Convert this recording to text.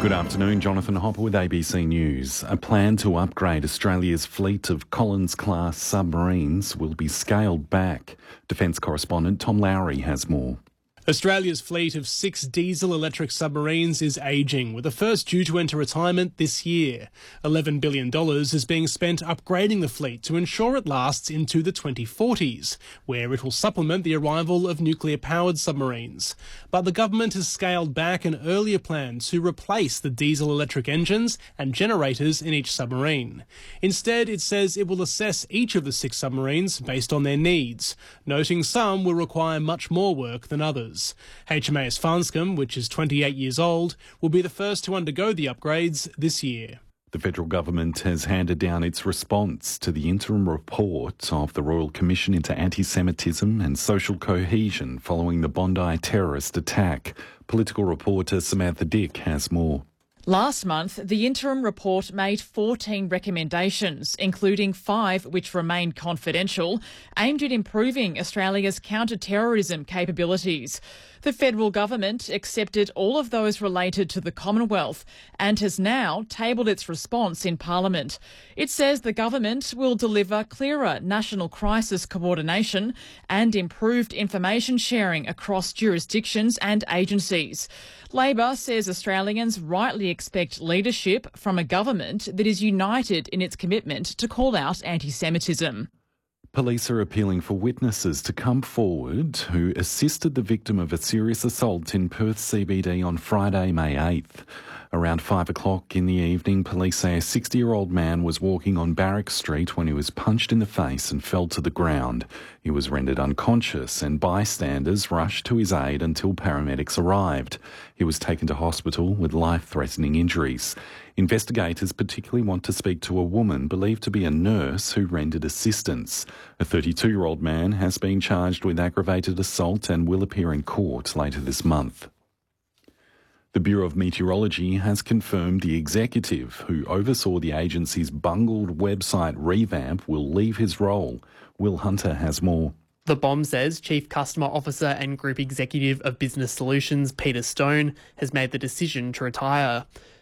Good afternoon, Jonathan Hopper with ABC News. A plan to upgrade Australia's fleet of Collins-class submarines will be scaled back. Defence correspondent Tom Lowry has more. Australia's fleet of 6 diesel-electric submarines is ageing, with the first due to enter retirement this year. $11 billion is being spent upgrading the fleet to ensure it lasts into the 2040s, where it will supplement the arrival of nuclear-powered submarines. But the government has scaled back an earlier plan to replace the diesel-electric engines and generators in each submarine. Instead, it says it will assess each of the 6 submarines based on their needs, noting some will require much more work than others. HMAS Farnscombe, which is 28 years old, will be the first to undergo the upgrades this year. The federal government has handed down its response to the interim report of the Royal Commission into Anti-Semitism and Social Cohesion following the Bondi terrorist attack. Political reporter Samantha Dick has more. Last month, the interim report made 14 recommendations, including 5 which remain confidential, aimed at improving Australia's counter-terrorism capabilities. The federal government accepted all of those related to the Commonwealth and has now tabled its response in Parliament. It says the government will deliver clearer national crisis coordination and improved information sharing across jurisdictions and agencies. Labor says Australians rightly expect leadership from a government that is united in its commitment to call out anti-Semitism. Police are appealing for witnesses to come forward who assisted the victim of a serious assault in Perth CBD on Friday, May 8th. Around 5 o'clock in the evening, police say a 60-year-old man was walking on Barrack Street when he was punched in the face and fell to the ground. He was rendered unconscious and bystanders rushed to his aid until paramedics arrived. He was taken to hospital with life-threatening injuries. Investigators particularly want to speak to a woman believed to be a nurse who rendered assistance. A 32-year-old man has been charged with aggravated assault and will appear in court later this month. The Bureau of Meteorology has confirmed the executive who oversaw the agency's bungled website revamp will leave his role. Will Hunter has more. The BOM says Chief Customer Officer and Group Executive of Business Solutions Peter Stone has made the decision to retire.